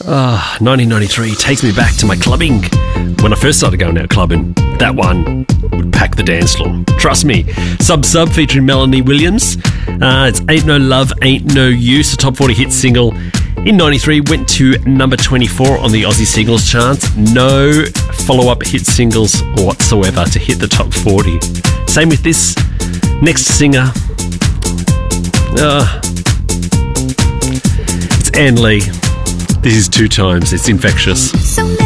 1993 takes me back to my clubbing. When I first started going out clubbing, that one would pack the dance floor. Trust me. Sub featuring Melanie Williams. It's Ain't No Love, Ain't No Use, a top 40 hit single. In 93, went to number 24 on the Aussie singles chart. No follow-up hit singles whatsoever to hit the top 40. Same with this next singer. It's Ann Lee. This is Two Times. It's infectious.